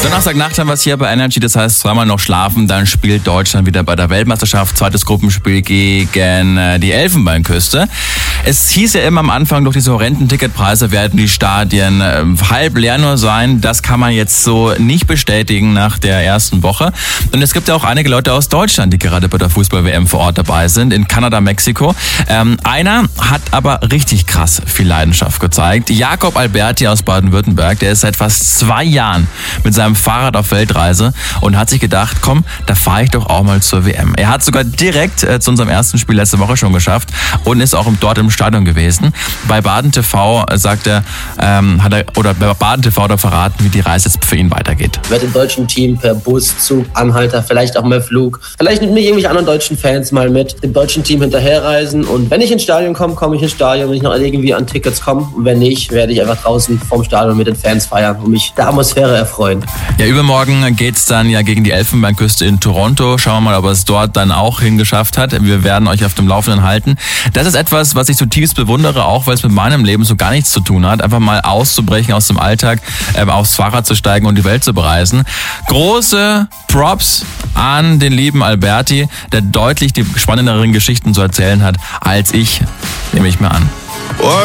Donnerstagnacht haben wir es hier bei Energy, das heißt zweimal noch schlafen, dann spielt Deutschland wieder bei der Weltmeisterschaft, zweites Gruppenspiel gegen die Elfenbeinküste. Es hieß ja immer am Anfang, durch diese horrenden Ticketpreise werden die Stadien halb leer nur sein. Das kann man jetzt so nicht bestätigen nach der ersten Woche. Und es gibt ja auch einige Leute aus Deutschland, die gerade bei der Fußball-WM vor Ort dabei sind, in Kanada, Mexiko. Einer hat aber richtig krass viel Leidenschaft gezeigt. Jakob Alberti aus Baden-Württemberg, der ist seit fast 2 Jahren mit seinem Fahrrad auf Weltreise und hat sich gedacht, komm, da fahre ich doch auch mal zur WM. Er hat sogar direkt zu unserem ersten Spiel letzte Woche schon geschafft und ist auch dort im Stadion gewesen. Bei Baden TV sagt er, bei Baden TV hat er verraten, wie die Reise jetzt für ihn weitergeht. Ich werde im deutschen Team per Bus, Zug, Anhalter, vielleicht auch mal Flug, vielleicht mit mir irgendwelche anderen deutschen Fans mal mit dem deutschen Team hinterherreisen, und wenn ich ins Stadion komme, komme ich ins Stadion, wenn ich noch irgendwie an Tickets komme, und wenn nicht, werde ich einfach draußen vorm Stadion mit den Fans feiern und mich der Atmosphäre erfreuen. Ja, übermorgen geht's dann ja gegen die Elfenbeinküste in Toronto. Schauen wir mal, ob er es dort dann auch hingeschafft hat. Wir werden euch auf dem Laufenden halten. Das ist etwas, was ich zutiefst bewundere, auch weil es mit meinem Leben so gar nichts zu tun hat. Einfach mal auszubrechen aus dem Alltag, aufs Fahrrad zu steigen und die Welt zu bereisen. Große Props an den lieben Alberti, der deutlich die spannenderen Geschichten zu erzählen hat als ich, nehme ich mir an.